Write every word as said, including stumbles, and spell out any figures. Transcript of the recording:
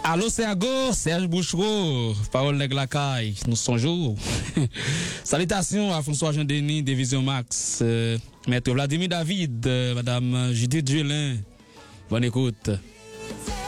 Allô, Sergo, Serge Bouchereau, parole de la caille, nous songeons. Salutations à François Jean-Denis, Division Max, euh, Maître Vladimir David, euh, Madame Judith Julin. Bonne écoute.